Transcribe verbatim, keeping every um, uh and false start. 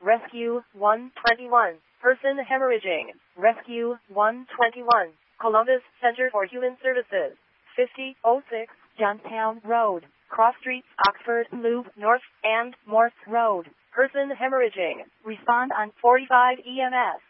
Rescue one twenty-one. Person hemorrhaging. Rescue one twenty-one. Columbus Center for Human Services. fifty oh six Johnstown Road. Cross Streets, Oxford Loop North and Morse Road. Person hemorrhaging. Respond on forty-five E M S.